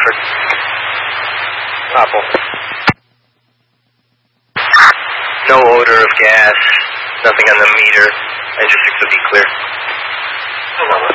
Rutherford. Apple. No odor of gas, nothing on the meter. Engine 6 would be clear. Hello.